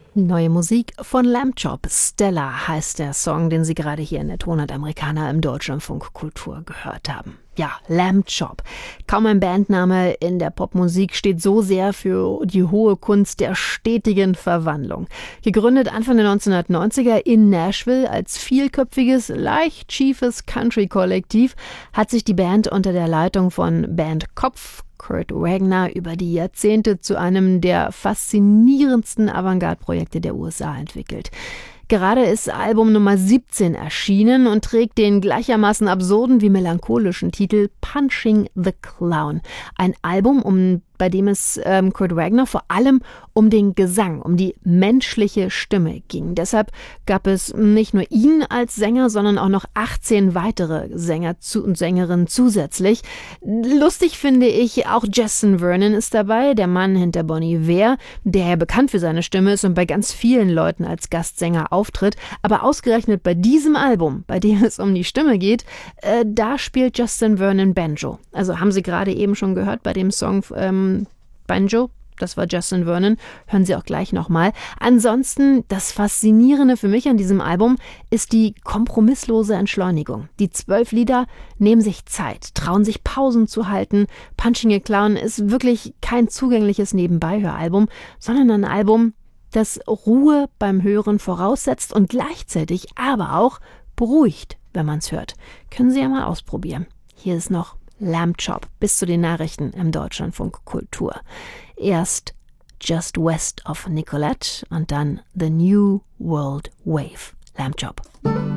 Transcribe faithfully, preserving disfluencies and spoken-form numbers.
Neue Musik von Lamb Chop. Stella heißt der Song, den Sie gerade hier in der Tonart Americana im Deutschlandfunk Kultur gehört haben. Ja, Lamb Chop. Kaum ein Bandname in der Popmusik steht so sehr für die hohe Kunst der stetigen Verwandlung. Gegründet Anfang der neunzehnhundertneunziger in Nashville als vielköpfiges, leicht schiefes Country-Kollektiv hat sich die Band unter der Leitung von Bandkopf Kurt Wagner über die Jahrzehnte zu einem der faszinierendsten Avantgarde-Projekte der U S A entwickelt. Gerade ist Album Nummer siebzehn erschienen und trägt den gleichermaßen absurden wie melancholischen Titel Punching the Clown. Ein Album, um, bei dem es ähm, Kurt Wagner vor allem um den Gesang, um die menschliche Stimme ging. Deshalb gab es nicht nur ihn als Sänger, sondern auch noch achtzehn weitere Sänger zu und Sängerinnen zusätzlich. Lustig finde ich, auch Justin Vernon ist dabei, der Mann hinter Bon Iver, der ja bekannt für seine Stimme ist und bei ganz vielen Leuten als Gastsänger auftritt. Aber ausgerechnet bei diesem Album, bei dem es um die Stimme geht, äh, da spielt Justin Vernon Banjo. Also haben Sie gerade eben schon gehört bei dem Song ähm, Banjo? Das war Justin Vernon. Hören Sie auch gleich nochmal. Ansonsten, das Faszinierende für mich an diesem Album ist die kompromisslose Entschleunigung. Die zwölf Lieder nehmen sich Zeit, trauen sich Pausen zu halten. Punching a Clown ist wirklich kein zugängliches Nebenbeihöralbum, sondern ein Album, das Ruhe beim Hören voraussetzt und gleichzeitig aber auch beruhigt, wenn man es hört. Können Sie ja mal ausprobieren. Hier ist noch Lamb Chop bis zu den Nachrichten im Deutschlandfunk Kultur. Erst Just West of Nicolette und dann The New World Wave. Lamb Chop.